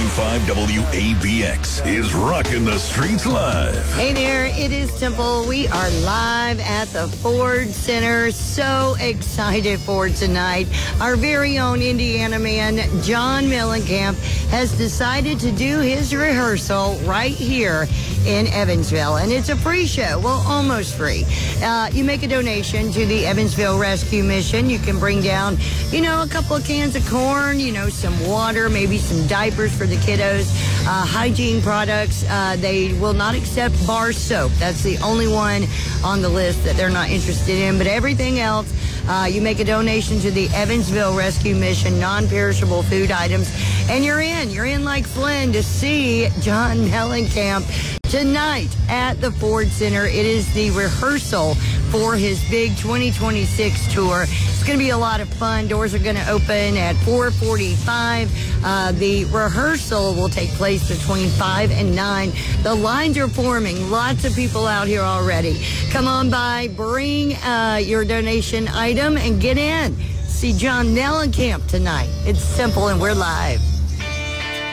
101.5 WABX is rocking the streets live. Hey there, it is Temple. We are live at the Ford Center. So excited for tonight. Our very own Indiana man, John Mellencamp, has decided to do his rehearsal right here in Evansville. And it's a free show. Well, almost free. You make a donation to the Evansville Rescue Mission. You can bring down, a couple of cans of corn, some water, maybe some diapers for the kiddos, hygiene products. They will not accept bar soap. That's the only one on the list that they're not interested in. But everything else, you make a donation to the Evansville Rescue Mission, non-perishable food items, and you're in. You're in like Flynn to see John Mellencamp tonight at the Ford Center. It is the rehearsal for his big 2026 tour. It's going to be a lot of fun. Doors are going to open at 4:45. The rehearsal will take place between 5 and 9. The lines are forming. Lots of people out here already. Come on by, bring your donation item, and get in. See John Mellencamp tonight. It's simple, and we're live.